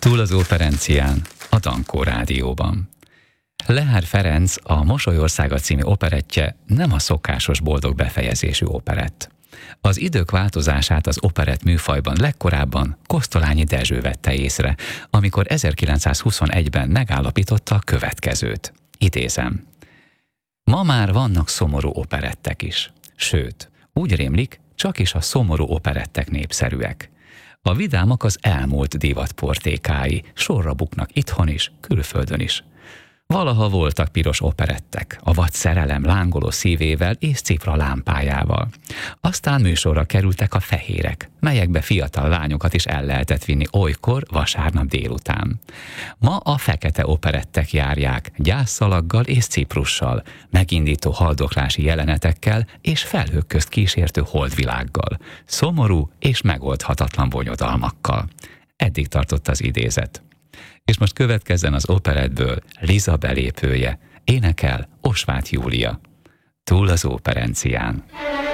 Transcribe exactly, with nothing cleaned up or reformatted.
Túl az operencián, a Dankó Rádióban. Lehár Ferenc, a Mosolyországa című operettje nem a szokásos boldog befejezésű operett. Az idők változását az operett műfajban legkorábban Kosztolányi Dezső vette észre, amikor ezerkilencszázhuszonegyben megállapította a következőt. Idézem. Ma már vannak szomorú operettek is. Sőt, úgy rémlik, csak is a szomorú operettek népszerűek. A vidámak az elmúlt divatportékái, sorra buknak itthon is, külföldön is. Valaha voltak piros operettek, a vad szerelem lángoló szívével és cifra lámpájával. Aztán műsorra kerültek a fehérek, melyekbe fiatal lányokat is el lehetett vinni olykor vasárnap délután. Ma a fekete operettek járják gyászszalaggal és ciprussal, megindító haldoklási jelenetekkel és felhők közt kísértő holdvilággal, szomorú és megoldhatatlan bonyodalmakkal. Eddig tartott az idézet. És most következzen az operettből Liza belépője, énekel Osváth Júlia. Túl az operencián.